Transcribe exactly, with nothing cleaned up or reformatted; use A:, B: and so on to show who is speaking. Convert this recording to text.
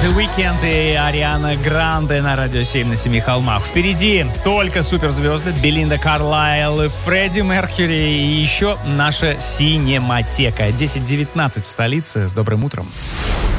A: The Weeknd и Ариана Гранде на Радио семь на Семи холмах. Впереди только суперзвезды Белинда Карлайл и Фредди Меркьюри. И еще наша синематека. десять девятнадцать в столице. С добрым утром.